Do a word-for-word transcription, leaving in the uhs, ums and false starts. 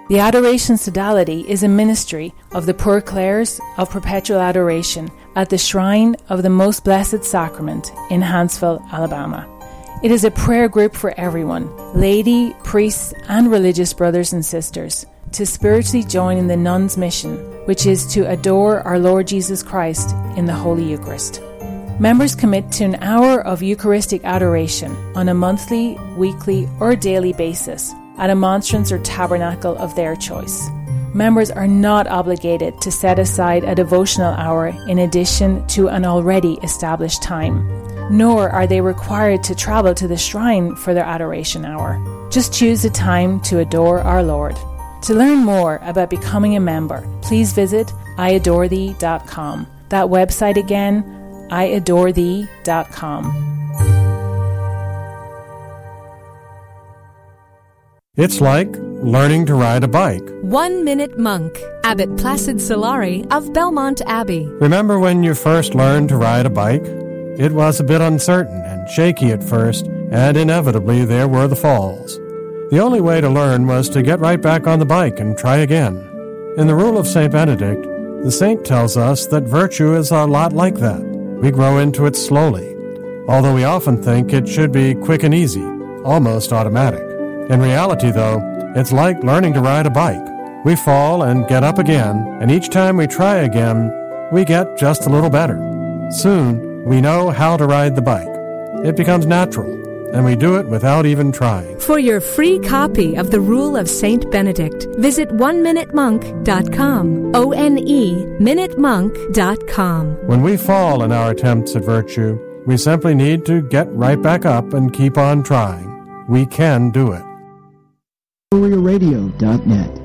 The Adoration Sodality is a ministry of the Poor Clares of Perpetual Adoration at the Shrine of the Most Blessed Sacrament in Huntsville, Alabama. It is a prayer group for everyone, laity, priests, and religious brothers and sisters, to spiritually join in the nuns' mission, which is to adore our Lord Jesus Christ in the Holy Eucharist. Members commit to an hour of Eucharistic adoration on a monthly, weekly, or daily basis at a monstrance or tabernacle of their choice. Members are not obligated to set aside a devotional hour in addition to an already established time, nor are they required to travel to the shrine for their adoration hour. Just choose a time to adore our Lord. To learn more about becoming a member, please visit I adore thee dot com. That website again, I adore thee dot com. It's like learning to ride a bike. One Minute Monk, Abbot Placid Solari of Belmont Abbey. Remember when you first learned to ride a bike? It was a bit uncertain and shaky at first, and inevitably there were the falls. The only way to learn was to get right back on the bike and try again. In the Rule of Saint Benedict, the saint tells us that virtue is a lot like that. We grow into it slowly, although we often think it should be quick and easy, almost automatic. In reality, though, it's like learning to ride a bike. We fall and get up again, and each time we try again, we get just a little better. Soon, we know how to ride the bike. It becomes natural, and we do it without even trying. For your free copy of the Rule of Saint Benedict, visit one minute monk dot com. O N E, minute monk dot com. When we fall in our attempts at virtue, we simply need to get right back up and keep on trying. We can do it. radio dot net